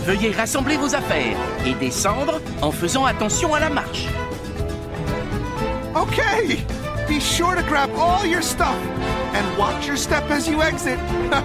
Veuillez rassembler vos affaires et descendre en faisant attention à la marche. Okay! Be sure to grab all your stuff and watch your step as you exit.